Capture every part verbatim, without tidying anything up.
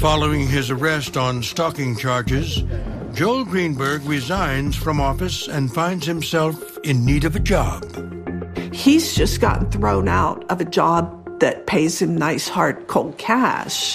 Following his arrest on stalking charges, Joel Greenberg resigns from office and finds himself in need of a job. He's just gotten thrown out of a job that pays him nice, hard, cold cash.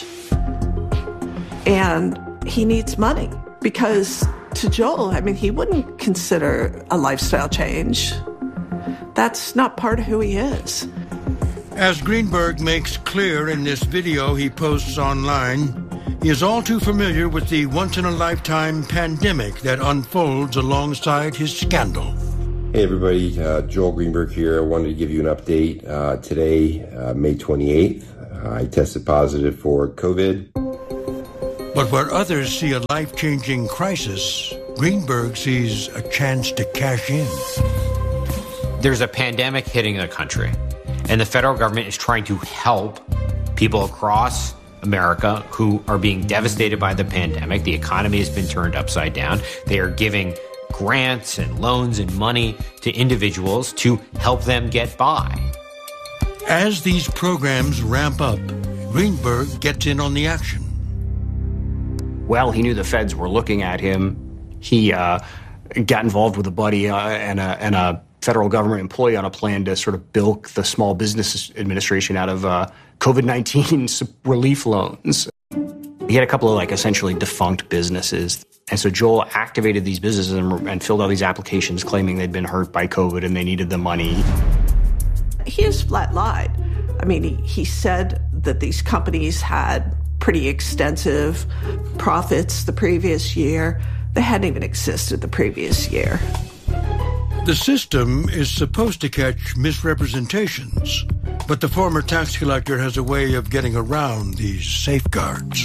And he needs money because to Joel, I mean, he wouldn't consider a lifestyle change. That's not part of who he is. As Greenberg makes clear in this video he posts online, he is all too familiar with the once-in-a-lifetime pandemic that unfolds alongside his scandal. Hey everybody, uh, Joel Greenberg here. I wanted to give you an update. Uh, today, uh, May twenty-eighth, uh, I tested positive for COVID. But where others see a life-changing crisis, Greenberg sees a chance to cash in. There's a pandemic hitting the country, and the federal government is trying to help people across America who are being devastated by the pandemic. The economy has been turned upside down. They are giving grants and loans and money to individuals to help them get by. As these programs ramp up, Greenberg gets in on the action. Well, he knew the feds were looking at him. He uh, got involved with a buddy uh, and, a, and a federal government employee on a plan to sort of bilk the Small Business Administration out of uh, COVID nineteen relief loans. He had a couple of, like, essentially defunct businesses. And so Joel activated these businesses and, and filled out these applications claiming they'd been hurt by COVID and they needed the money. He has flat lied. I mean, he, he said that these companies had pretty extensive profits the previous year. They hadn't even existed the previous year. The system is supposed to catch misrepresentations, but the former tax collector has a way of getting around these safeguards.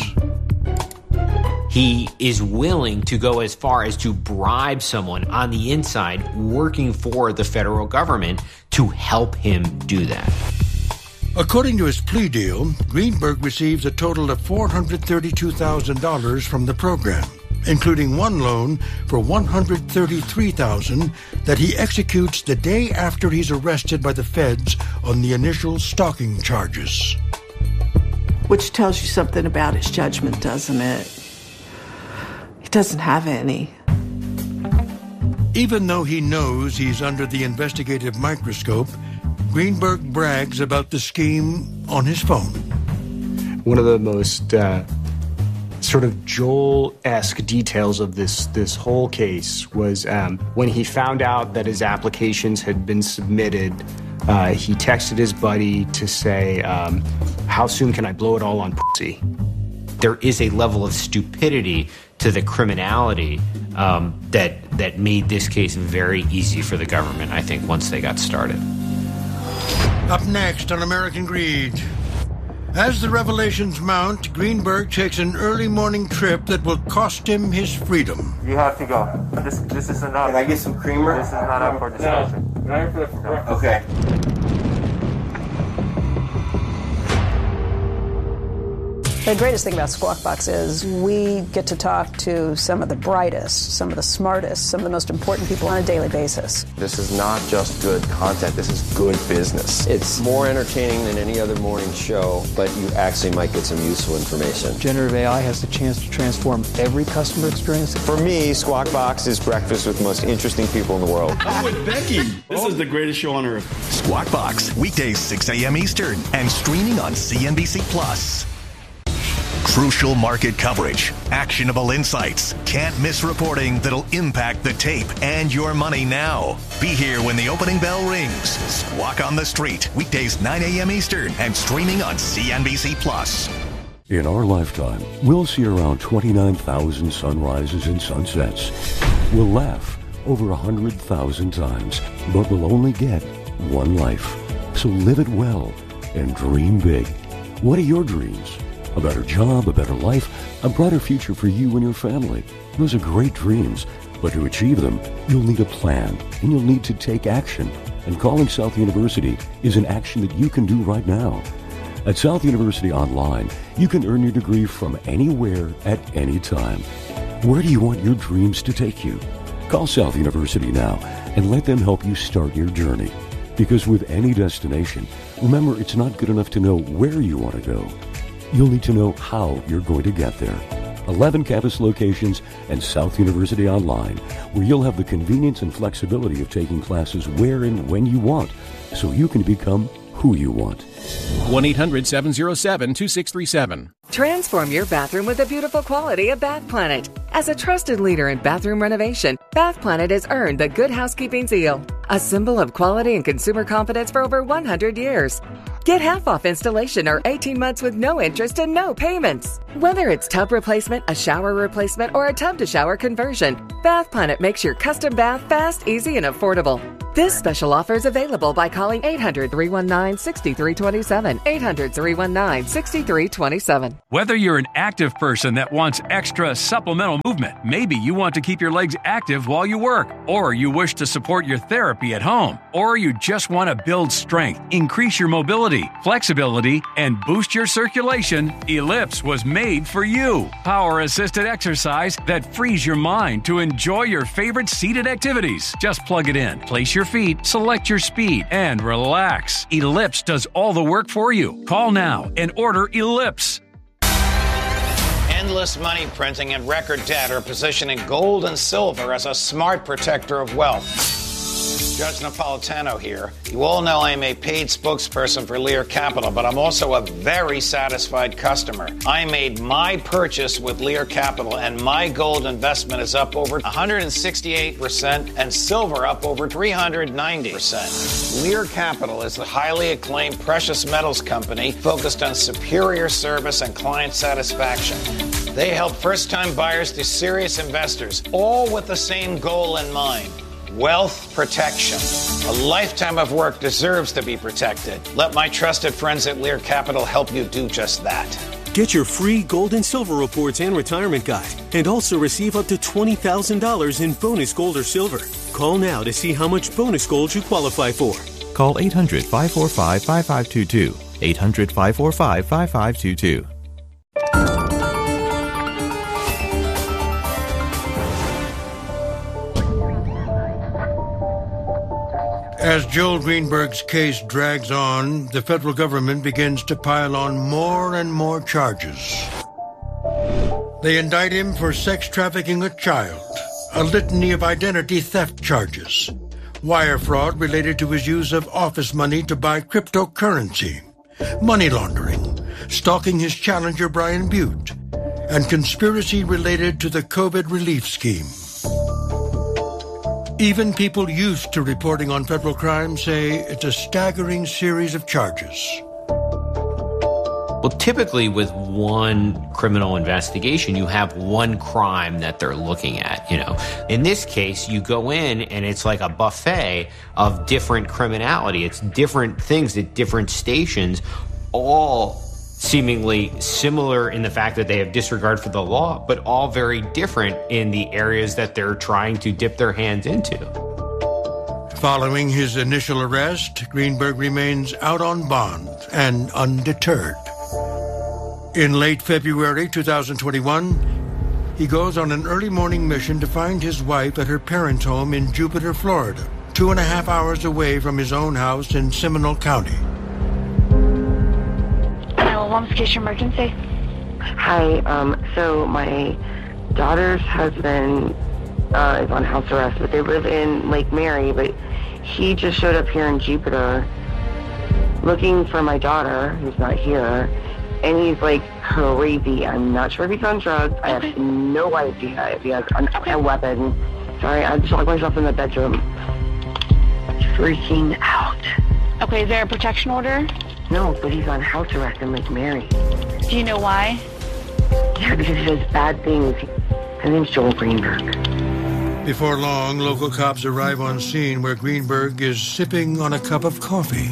He is willing to go as far as to bribe someone on the inside working for the federal government to help him do that. According to his plea deal, Greenberg receives a total of four hundred thirty-two thousand dollars from the program, including one loan for one hundred thirty-three thousand dollars that he executes the day after he's arrested by the feds on the initial stalking charges. Which tells you something about his judgment, doesn't it? He doesn't have any. Even though he knows he's under the investigative microscope, Greenberg brags about the scheme on his phone. One of the most uh, sort of Joel-esque details of this this whole case was um, when he found out that his applications had been submitted, uh, he texted his buddy to say, um, how soon can I blow it all on pussy? There is a level of stupidity to the criminality um, that that made this case very easy for the government, I think, once they got started. Up next on American Greed. As the revelations mount, Greenberg takes an early morning trip that will cost him his freedom. You have to go. This this is enough. Can I get some creamer? This is not up for discussion. No, not for the no. Okay. The greatest thing about Squawk Box is we get to talk to some of the brightest, some of the smartest, some of the most important people on a daily basis. This is not just good content, this is good business. It's more entertaining than any other morning show, but you actually might get some useful information. Generative A I has the chance to transform every customer experience. For me, Squawk Box is breakfast with the most interesting people in the world. I'm with Becky. This is the greatest show on earth. Squawk Box, weekdays six a.m. Eastern and streaming on C N B C Plus. Crucial market coverage, actionable insights, can't miss reporting that'll impact the tape and your money now. Be here when the opening bell rings. Squawk on the Street, weekdays nine a.m. Eastern and streaming on C N B C Plus. In our lifetime, we'll see around twenty-nine thousand sunrises and sunsets. We'll laugh over one hundred thousand times, but we'll only get one life. So live it well and dream big. What are your dreams? A better job, a better life, a brighter future for you and your family. Those are great dreams, but to achieve them, you'll need a plan, and you'll need to take action. And calling South University is an action that you can do right now. At South University Online, you can earn your degree from anywhere at any time. Where do you want your dreams to take you? Call South University now and let them help you start your journey. Because with any destination, remember, it's not good enough to know where you want to go. You'll need to know how you're going to get there. eleven campus locations and South University Online, where you'll have the convenience and flexibility of taking classes where and when you want, so you can become who you want. one eight hundred seven oh seven two six three seven. Transform your bathroom with the beautiful quality of Bath Planet. As a trusted leader in bathroom renovation, Bath Planet has earned the Good Housekeeping seal, a symbol of quality and consumer confidence for over one hundred years. Get half off installation or eighteen months with no interest and no payments. Whether it's tub replacement, a shower replacement, or a tub-to-shower conversion, Bath Planet makes your custom bath fast, easy, and affordable. This special offer is available by calling eight hundred, three one nine, six three two seven, eight hundred, three one nine, six three two seven. Whether you're an active person that wants extra supplemental movement, maybe you want to keep your legs active while you work, or you wish to support your therapy at home, or you just want to build strength, increase your mobility, flexibility, and boost your circulation, Ellipse was made for you. Power-assisted exercise that frees your mind to enjoy your favorite seated activities. Just plug it in, place your feet, select your speed, and relax. Ellipse does all the work for you. Call now and order Ellipse. Endless money printing and record debt are positioning gold and silver as a smart protector of wealth. Judge Napolitano here. You all know I am a paid spokesperson for Lear Capital, but I'm also a very satisfied customer. I made my purchase with Lear Capital, and my gold investment is up over one hundred sixty-eight percent and silver up over three hundred ninety percent. Lear Capital is a highly acclaimed precious metals company focused on superior service and client satisfaction. They help first-time buyers to serious investors, all with the same goal in mind. Wealth protection. A lifetime of work deserves to be protected. Let my trusted friends at Lear Capital help you do just that. Get your free gold and silver reports and retirement guide, and also receive up to twenty thousand dollars in bonus gold or silver. Call now to see how much bonus gold you qualify for. Call eight hundred, five four five, five five two two. eight hundred, five four five, five five two two. As Joel Greenberg's case drags on, the federal government begins to pile on more and more charges. They indict him for sex trafficking a child, a litany of identity theft charges, wire fraud related to his use of office money to buy cryptocurrency, money laundering, stalking his challenger Brian Butte, and conspiracy related to the COVID relief scheme. Even people used to reporting on federal crime say it's a staggering series of charges. Well, typically with one criminal investigation, you have one crime that they're looking at, you know. In this case, you go in and it's like a buffet of different criminality. It's different things at different stations, all seemingly similar in the fact that they have disregard for the law, but all very different in the areas that they're trying to dip their hands into. Following his initial arrest, Greenberg remains out on bond and undeterred. In late February two thousand twenty-one, he goes on an early morning mission to find his wife at her parents' home in Jupiter, Florida, two and a half hours away from his own house in Seminole County. nine one one, in case emergency. Hi, um, so my daughter's husband uh, is on house arrest, but they live in Lake Mary, but he just showed up here in Jupiter looking for my daughter, who's not here, and he's like crazy. I'm not sure if he's on drugs. I have no idea if he has an, a weapon. Sorry, I just locked myself in the bedroom. Freaking out. Okay, is there a protection order? No, but he's on house arrest in Lake Mary. Do you know why? Yeah, because he does bad things. His name's Joel Greenberg. Before long, local cops arrive on scene where Greenberg is sipping on a cup of coffee.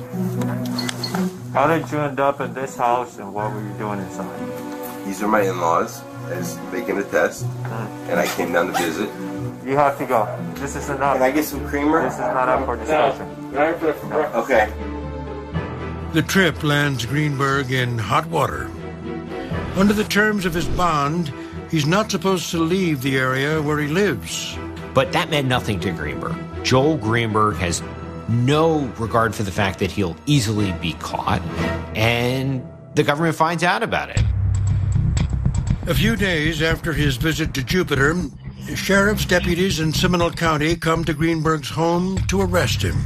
How did you end up in this house, and what were you doing inside? These are my in-laws, as they can attest, mm. and I came down to visit. You have to go. This is enough. Can I get some creamer? This is not up for discussion. No. Okay. The trip lands Greenberg in hot water. Under the terms of his bond, he's not supposed to leave the area where he lives. But that meant nothing to Greenberg. Joel Greenberg has no regard for the fact that he'll easily be caught, and the government finds out about it. A few days after his visit to Jupiter, sheriff's deputies in Seminole County come to Greenberg's home to arrest him.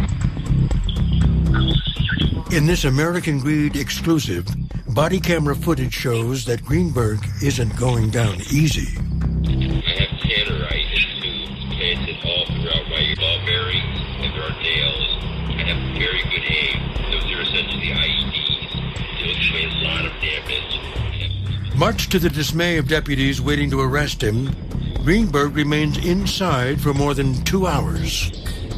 In this American Greed exclusive, body camera footage shows that Greenberg isn't going down easy. I have tannerite and tubes planted all throughout my ball bearings and there are nails. I have very good aim. Those are essentially I E Ds. Those show a lot of damage. Much to the dismay of deputies waiting to arrest him, Greenberg remains inside for more than two hours.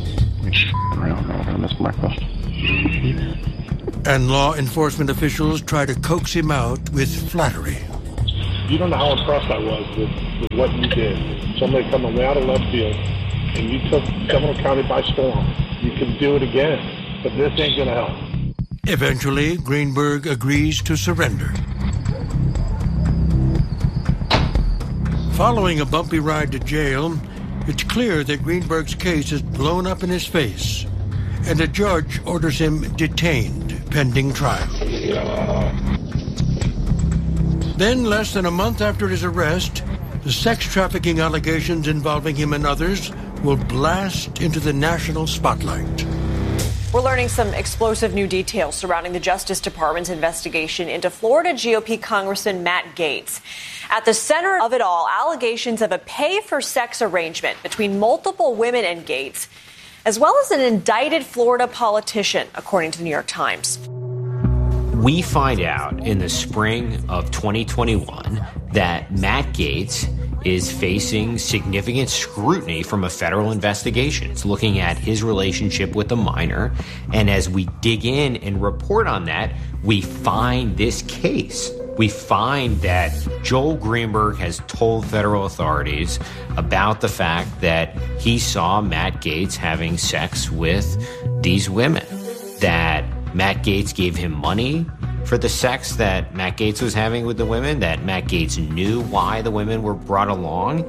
And law enforcement officials try to coax him out with flattery. You don't know how impressed I was with, with what you did. Somebody coming way out of left field, and you took Seminole County by storm. You can do it again, but this ain't going to help. Eventually, Greenberg agrees to surrender. Following a bumpy ride to jail, it's clear that Greenberg's case is blown up in his face, and a judge orders him detained pending trial. Then, less than a month after his arrest, the sex trafficking allegations involving him and others will blast into the national spotlight. We're learning some explosive new details surrounding the Justice Department's investigation into Florida G O P Congressman Matt Gaetz. At the center of it all, allegations of a pay-for-sex arrangement between multiple women and Gaetz, as well as an indicted Florida politician, according to the New York Times. We find out in the spring of twenty twenty-one that Matt Gaetz is facing significant scrutiny from a federal investigation. It's looking at his relationship with a minor. And as we dig in and report on that, we find this case. We find that Joel Greenberg has told federal authorities about the fact that he saw Matt Gaetz having sex with these women, that Matt Gaetz gave him money for the sex that Matt Gaetz was having with the women, that Matt Gaetz knew why the women were brought along.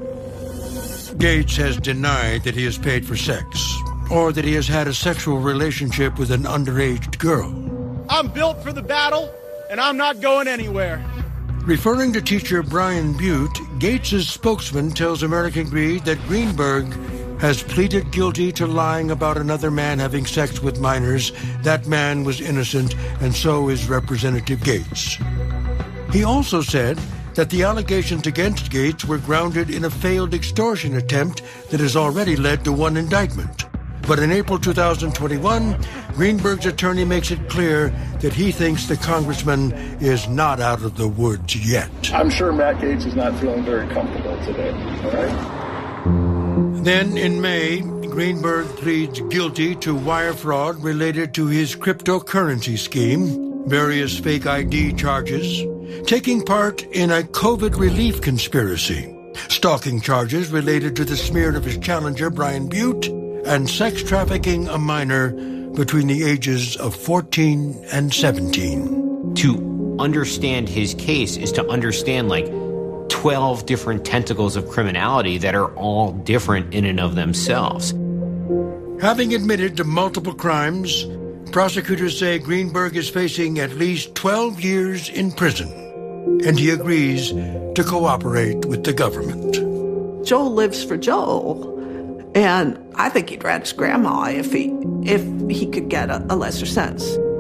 Gaetz has denied that he has paid for sex or that he has had a sexual relationship with an underage girl. I'm built for the battle, and I'm not going anywhere. Referring to teacher Brian Butte, Gaetz's spokesman tells American Greed that Greenberg has pleaded guilty to lying about another man having sex with minors. That man was innocent, and so is Representative Gaetz. He also said that the allegations against Gaetz were grounded in a failed extortion attempt that has already led to one indictment. But in April two thousand twenty-one, Greenberg's attorney makes it clear that he thinks the congressman is not out of the woods yet. I'm sure Matt Gaetz is not feeling very comfortable today, all right? Then, in May, Greenberg pleads guilty to wire fraud related to his cryptocurrency scheme, various fake I D charges, taking part in a COVID relief conspiracy, stalking charges related to the smear of his challenger, Brian Butte, and sex trafficking a minor between the ages of fourteen and seventeen. To understand his case is to understand, like, twelve different tentacles of criminality that are all different in and of themselves. Having admitted to multiple crimes, prosecutors say Greenberg is facing at least twelve years in prison, and he agrees to cooperate with the government. Joel lives for Joel, and I think he'd rat his grandma if he if he could get a, a lesser sentence.